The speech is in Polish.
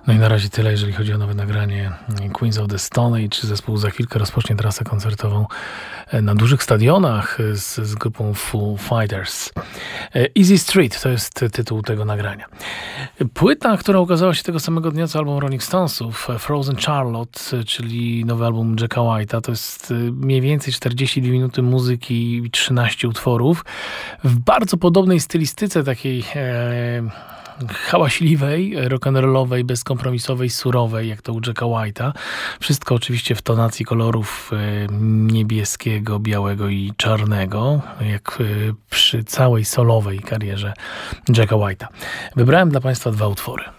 No i na razie tyle, jeżeli chodzi o nowe nagranie Queens of the Stone Age. Zespół za chwilkę rozpocznie trasę koncertową na dużych stadionach z grupą Foo Fighters. Easy Street to jest tytuł tego nagrania. Płyta, która ukazała się tego samego dnia co album Rolling Stonesów, Frozen Charlotte, czyli nowy album Jacka White'a, to jest mniej więcej 42 minuty muzyki i 13 utworów w bardzo podobnej stylistyce, takiej hałaśliwej, rock'n'rollowej, bezkompromisowej, surowej, jak to u Jacka White'a. Wszystko oczywiście w tonacji kolorów niebieskiego, białego i czarnego, jak przy całej solowej karierze Jacka White'a. Wybrałem dla Państwa 2 utwory.